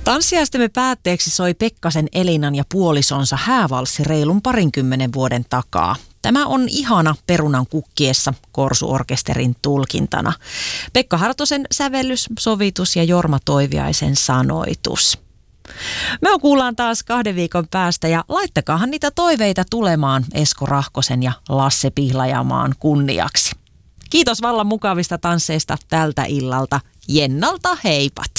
Tanssiaistemme päätteeksi soi Pekkasen Elinan ja puolisonsa häävalssi reilun 20 vuoden takaa. Tämä on ihana perunan kukkiessa Korsuorkesterin tulkintana. Pekka Hartosen sävellys, sovitus ja Jorma Toiviaisen sanoitus. Me kuullaan taas 2 viikon päästä ja laittakaahan niitä toiveita tulemaan Esko Rahkosen ja Lasse Pihlajamaan kunniaksi. Kiitos vallan mukavista tansseista tältä illalta. Jennalta heipat!